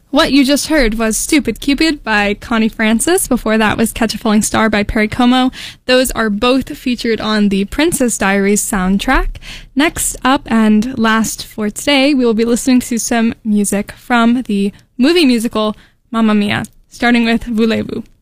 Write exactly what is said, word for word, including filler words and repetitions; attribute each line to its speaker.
Speaker 1: What you just heard was Stupid Cupid by Connie Francis. Before that was Catch a Falling Star by Perry Como. Those are both featured on the Princess Diaries soundtrack. Next up and last for today, we will be listening to some music from the movie musical Mamma Mia, starting with Voulez-Vous.